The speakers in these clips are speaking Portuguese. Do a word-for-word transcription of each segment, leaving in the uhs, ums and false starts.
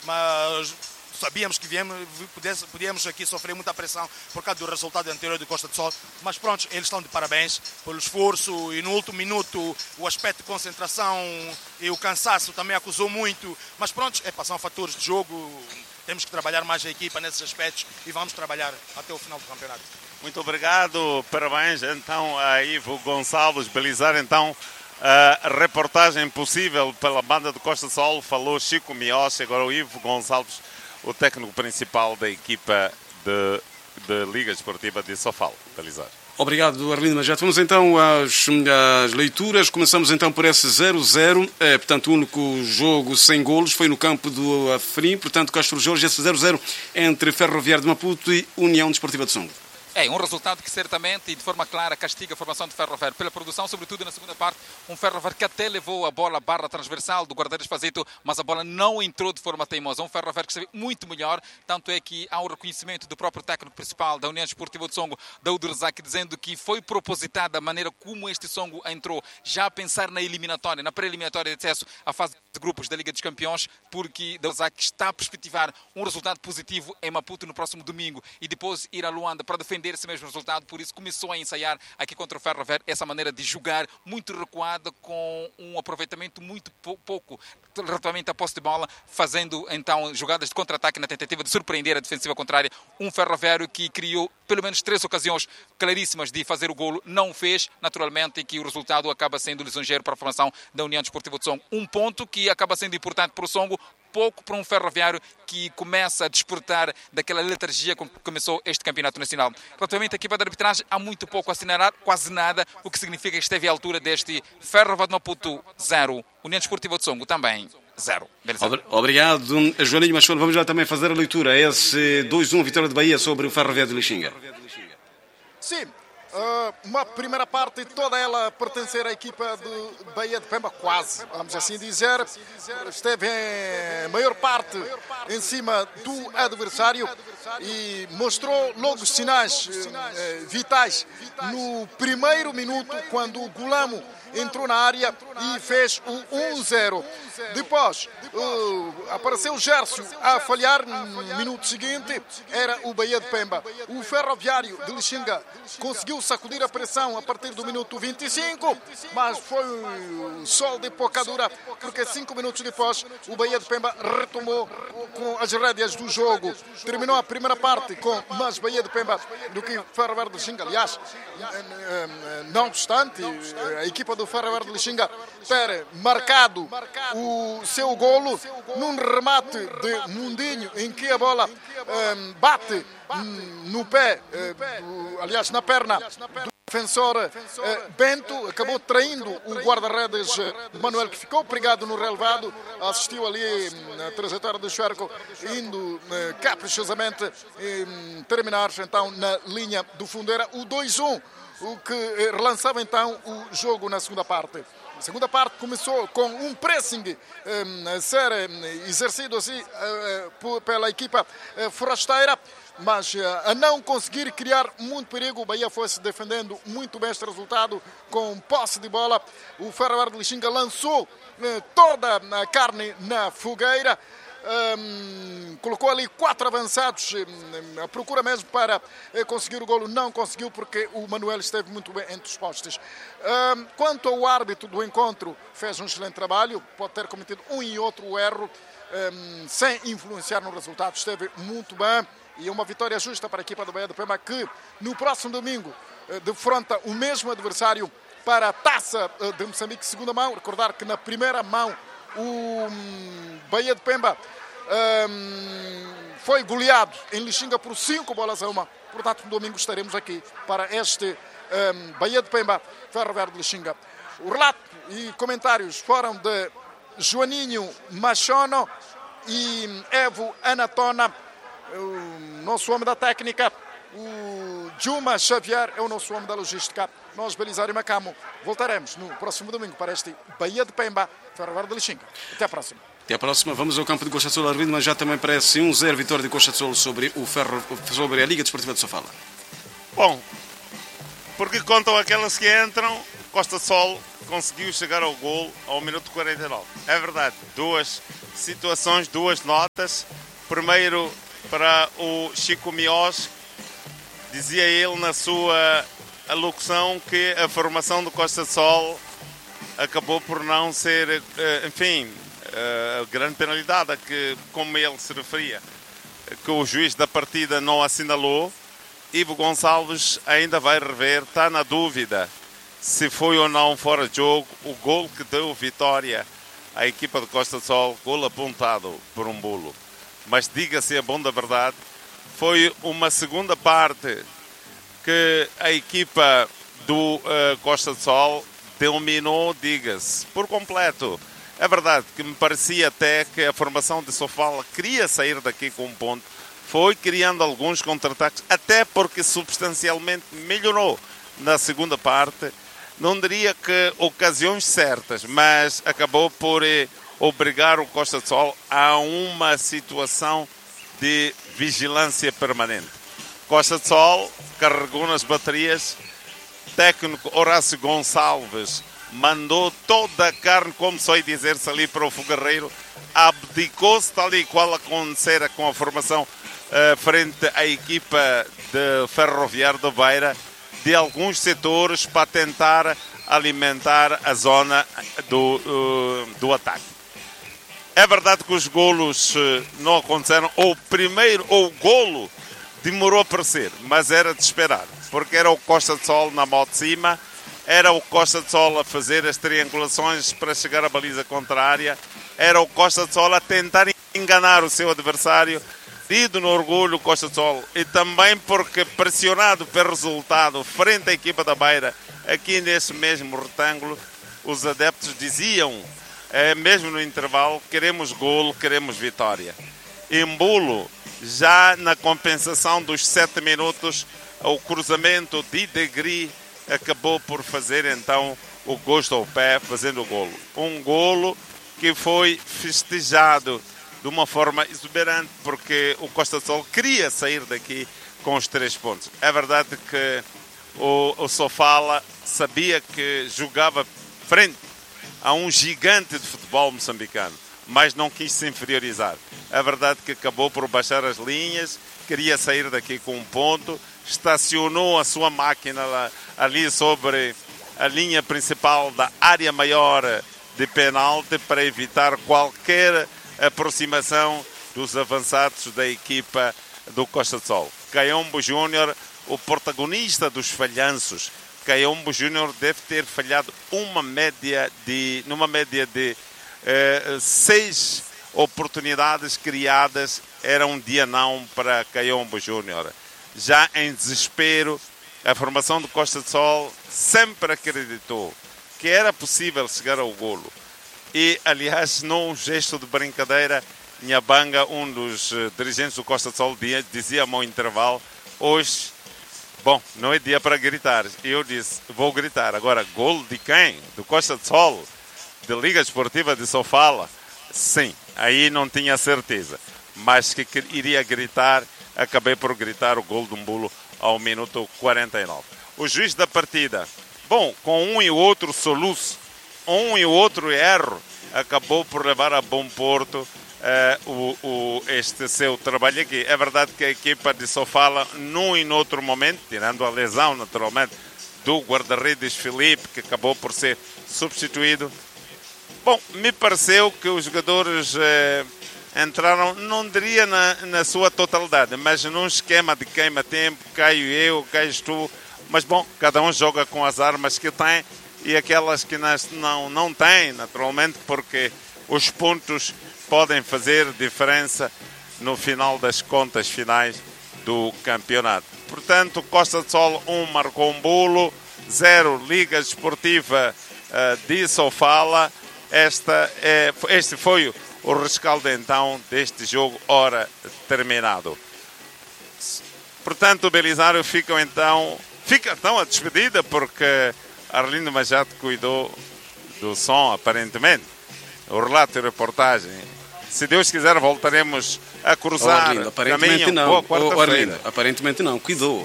mas sabíamos que viemos, podíamos aqui sofrer muita pressão por causa do resultado anterior do Costa do Sol, mas pronto, eles estão de parabéns pelo esforço e no último minuto o aspecto de concentração e o cansaço também acusou muito, mas pronto, é, são fatores de jogo, temos que trabalhar mais a equipa nesses aspectos e vamos trabalhar até o final do campeonato. Muito obrigado, parabéns então a Ivo Gonçalves, belizar então a reportagem possível pela banda do Costa do Sol, falou Chico Mioche, agora o Ivo Gonçalves, o técnico principal da equipa de, de Liga Desportiva de Sofala. Balizar. Obrigado, Arlindo Majete. Vamos então às, às leituras. Começamos então por esse zero zero. É, portanto, o único jogo sem golos foi no campo do Afrim. Portanto, Castro Jorge, esse zero zero entre Ferroviário de Maputo e União Desportiva de Songo. É um resultado que certamente e de forma clara castiga a formação de Ferroviário pela produção, sobretudo na segunda parte. Um Ferroviário que até levou a bola barra transversal do guarda-redes Fazito, mas a bola não entrou de forma teimosa. Um Ferroviário que esteve muito melhor, tanto é que há o reconhecimento do próprio técnico principal da União Desportiva de Songo, Daúdo Rezak, dizendo que foi propositada a maneira como este Songo entrou, já a pensar na eliminatória, na pré-eliminatória de acesso à fase de grupos da Liga dos Campeões, porque Daúdo Rezak está a perspectivar um resultado positivo em Maputo no próximo domingo e depois ir a Luanda para defender esse mesmo resultado, por isso começou a ensaiar aqui contra o Ferroviário essa maneira de jogar muito recuada, com um aproveitamento muito pouco relativamente à posse de bola, fazendo então jogadas de contra-ataque na tentativa de surpreender a defensiva contrária. Um Ferroviário que criou pelo menos três ocasiões claríssimas de fazer o golo, não fez, naturalmente, e que o resultado acaba sendo lisonjeiro para a formação da União Desportiva de Songo. Um ponto que acaba sendo importante para o Songo, pouco para um Ferroviário que começa a despertar daquela letargia com que começou este campeonato nacional. Relativamente à equipa de arbitragem, há muito pouco a assinalar, quase nada, o que significa que esteve à altura deste Ferroviário de Maputo zero, União Desportiva de Songo também zero. Obrigado, Joaninho Machado. Vamos lá também fazer a leitura. Esse dois um, vitória de Bahia sobre o Ferroviário de Lixinga. Sim. Uh, uma primeira parte, toda ela a pertencer à equipa de Bahia de Pemba, quase, vamos assim dizer. Esteve em maior parte em cima do adversário e mostrou logo sinais uh, vitais no primeiro minuto, quando o Gulamo entrou na área e fez o um zero. Depois uh, apareceu o Gércio a falhar no minuto seguinte, era o Bahia de Pemba. O Ferroviário de Lixinga conseguiu sacudir a pressão a partir do minuto vinte e cinco, mas foi um sol de pouca dura, porque cinco minutos depois o Bahia de Pemba retomou com as rédeas do jogo. Terminou a primeira parte com mais Bahia de Pemba do que o Ferroviário de Lixinga. Aliás, não obstante, a equipa do Ferroviário de Lixinga ter marcado o seu golo num remate de Mundinho, em que a bola um, bate no pé, uh, aliás na perna do defensor uh, Bento, acabou traindo o guarda-redes uh, Manuel, que ficou pregado no relevado, assistiu ali na trajetória do Xuerco, indo uh, caprichosamente um, terminar então na linha do fundo. Era o dois um, o que uh, relançava então o jogo na segunda parte. A segunda parte começou com um pressing um, a ser um, exercido assim, uh, pela equipa uh, forasteira, mas uh, a não conseguir criar muito perigo. O Bahia foi-se defendendo muito bem este resultado com posse de bola. O Ferroviário de Lixinga lançou uh, toda a carne na fogueira. Um, colocou ali quatro avançados um, a procura mesmo para uh, conseguir o golo, não conseguiu porque o Manuel esteve muito bem entre os postes. Um, quanto ao árbitro do encontro, fez um excelente trabalho, pode ter cometido um e outro erro um, sem influenciar no resultado, esteve muito bem e uma vitória justa para a equipa do Bahia de Pemba, que no próximo domingo uh, defronta o mesmo adversário para a Taça uh, de Moçambique, segunda mão. Recordar que na primeira mão o Bahia de Pemba um, foi goleado em Lixinga por cinco bolas a uma. Portanto, no domingo estaremos aqui para este um, Bahia de Pemba, Ferroviário de Lixinga. O relato e comentários foram de Joaninho Machono e Evo Anatona, o nosso homem da técnica. O Juma Xavier é o nosso homem da logística. Nós, Belisário e Macamo, voltaremos no próximo domingo para este Bahia de Pemba, Ferroviário de Lixinga. Até a próxima. Até a próxima. Vamos ao campo de Costa do Sol, Arlindo, mas já também parece um zero vitória de Costa do Sol sobre, o Ferro, sobre a Liga Desportiva de Sofala. Bom, porque contam aquelas que entram, Costa do Sol conseguiu chegar ao gol ao minuto quarenta e nove. É verdade, duas situações, duas notas. Primeiro, para o Chico Miós, dizia ele na sua alocução que a formação do Costa do Sol acabou por não ser, enfim, a grande penalidade a que, como ele se referia, que o juiz da partida não assinalou. Ivo Gonçalves ainda vai rever, está na dúvida se foi ou não fora de jogo o gol que deu vitória à equipa de Costa do Sol, gol apontado por um bulo. Mas diga-se a bom da verdade, foi uma segunda parte que a equipa do uh, Costa do Sol dominou, diga-se, por completo. É verdade que me parecia até que a formação de Sofala queria sair daqui com um ponto, foi criando alguns contra-ataques, até porque substancialmente melhorou na segunda parte. Não diria que ocasiões certas, mas acabou por eh, obrigar o Costa do Sol a uma situação de vigilância permanente. Costa do Sol carregou nas baterias, técnico Horácio Gonçalves mandou toda a carne, como só dizer-se ali para o fogarreiro, abdicou-se tal e qual acontecera com a formação uh, frente à equipa de Ferroviário da Beira, de alguns setores para tentar alimentar a zona do, uh, do ataque. É verdade que os golos uh, não aconteceram, ou o primeiro, ou o golo demorou a aparecer, mas era de esperar, porque era o Costa do Sol na mão de cima, era o Costa do Sol a fazer as triangulações para chegar à baliza contrária, era o Costa do Sol a tentar enganar o seu adversário, ido no orgulho o Costa do Sol, e também porque pressionado pelo resultado frente à equipa da Beira, aqui nesse mesmo retângulo, os adeptos diziam, é, mesmo no intervalo, queremos golo, queremos vitória. Embulo, já na compensação dos sete minutos, o cruzamento de Degri acabou por fazer então o gosto ao pé, fazendo o golo. Um golo que foi festejado de uma forma exuberante, porque o Costa do Sol queria sair daqui com os três pontos. É verdade que o, o Sofala sabia que jogava frente a um gigante de futebol moçambicano, mas não quis se inferiorizar. É verdade que acabou por baixar as linhas, queria sair daqui com um ponto, estacionou a sua máquina lá, ali sobre a linha principal da área maior de penalti para evitar qualquer aproximação dos avançados da equipa do Costa do Sol. Caiombo Júnior, o protagonista dos falhanços. Caiombo Júnior deve ter falhado uma média de, numa média de eh, seis oportunidades criadas. Era um dia não para Caiombo Júnior. Já em desespero, a formação do Costa do Sol sempre acreditou que era possível chegar ao golo. E, aliás, num gesto de brincadeira, Nhabanga, um dos uh, dirigentes do Costa do Sol, dizia-me ao intervalo, hoje, bom, não é dia para gritar. E eu disse, vou gritar. Agora, golo de quem? Do Costa do Sol? De Liga Desportiva de Sofala? Sim, aí não tinha certeza. Mas que iria gritar, acabei por gritar o golo de Umbulo ao minuto quarenta e nove. O juiz da partida, bom, com um e outro soluço, um e outro erro, acabou por levar a bom porto eh, o, o, este seu trabalho aqui. É verdade que a equipa de Sofala, num e noutro momento, tirando a lesão, naturalmente, do guarda-redes Filipe, que acabou por ser substituído. Bom, me pareceu que os jogadores eh, entraram, não diria na, na sua totalidade, mas num esquema de queima-tempo, caio eu, cais tu, mas bom, cada um joga com as armas que tem, e aquelas que não, não têm, naturalmente, porque os pontos podem fazer diferença no final das contas finais do campeonato. Portanto, Costa do Sol um marcou um bolo, zero Liga Desportiva uh, de Sofala. Esta é, este foi o rescaldo então deste jogo, ora terminado. Portanto, o Belisário fica então, fica então a despedida, porque Arlindo Machado cuidou do som, aparentemente. O relato e reportagem. Se Deus quiser, voltaremos a cruzar. Oh, Arlindo, aparentemente caminho, não. boa quarta-feira. Oh, aparentemente não, cuidou.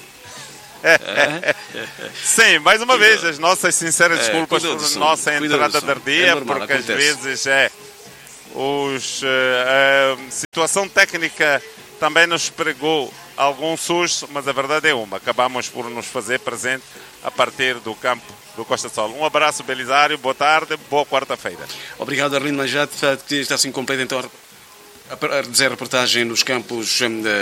É. Sim, mais uma vez, as nossas sinceras é, desculpas por som, nossa entrada tardia, é normal, porque acontece. às vezes é Os, a situação técnica também nos pregou algum susto, mas a verdade é uma. Acabamos por nos fazer presente a partir do campo do Costa do Sol. Um abraço, Belisário. Boa tarde. Boa quarta-feira. Obrigado, Arlindo Manjate. Está assim completo, então, a dizer a reportagem nos campos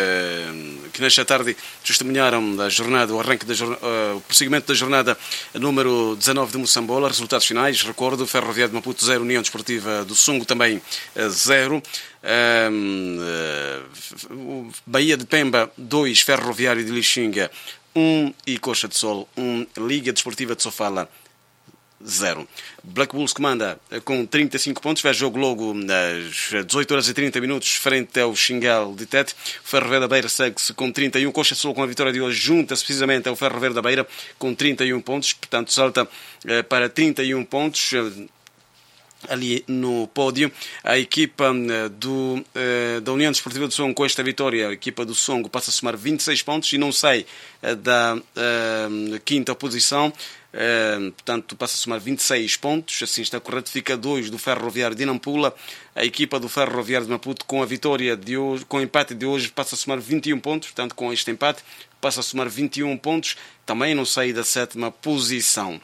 eh, que nesta tarde testemunharam a jornada, o arranque, da, uh, o prosseguimento da jornada número dezanove de Moçambola. Resultados finais, recordo, Ferroviário de Maputo zero, União Desportiva do Songo também zero. Um, uh, Bahia de Pemba dois, Ferroviário de Lixinga um e Costa de Sol um, Liga Desportiva de Sofala zero. Black Bulls comanda com trinta e cinco pontos, vai jogo logo às dezoito horas e trinta minutos frente ao Xingal de Tete. O Ferroviário da Beira segue-se com trinta e um, Costa de Sol com a vitória de hoje junta-se precisamente ao Ferroviário da Beira com trinta e um pontos, portanto salta eh, para trinta e um pontos eh, ali no pódio. A equipa do, eh, da União Desportiva do Songo, com esta vitória, a equipa do Songo passa a somar vinte e seis pontos e não sai eh, da eh, quinta posição. Uh, portanto, passa a somar vinte e seis pontos, assim está correto, fica dois do Ferroviário de Nampula. A equipa do Ferroviário de Maputo, com a vitória de hoje, com o empate de hoje, passa a somar vinte e um pontos, portanto, com este empate, passa a somar vinte e um pontos, também não sai da sétima posição.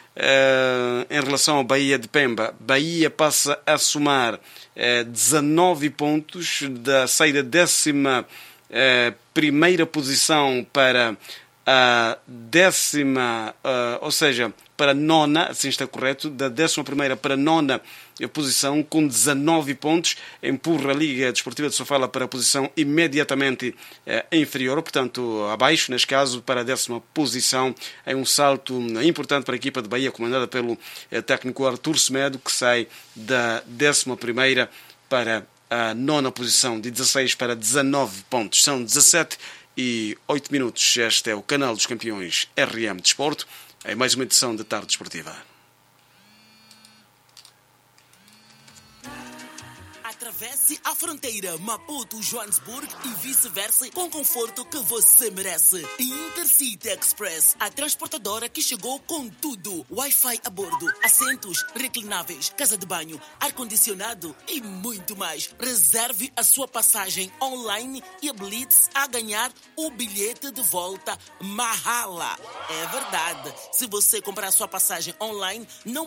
Uh, em relação ao Bahia de Pemba, Bahia passa a somar uh, dezanove pontos, da saída décima uh, primeira posição para a décima, uh, ou seja, para a nona, assim está correto, da décima primeira para a nona posição, com dezanove pontos, empurra a Liga Desportiva de Sofala para a posição imediatamente uh, inferior, portanto, abaixo, neste caso, para a décima posição. É um salto importante para a equipa de Bahia, comandada pelo uh, técnico Artur Semedo, que sai da décima primeira para a nona posição, de dezasseis para dezanove pontos. São dezassete e oito minutos. Este é o canal dos campeões R M Desporto, em mais uma edição da Tarde Desportiva. Atravesse a fronteira Maputo-Joanesburgo e vice-versa com conforto que você merece. Intercity Express, a transportadora que chegou com tudo. Wi-Fi a bordo, assentos reclináveis, casa de banho, ar-condicionado e muito mais. Reserve a sua passagem online e habilite-se a ganhar o bilhete de volta Mahala. É verdade. Se você comprar a sua passagem online, não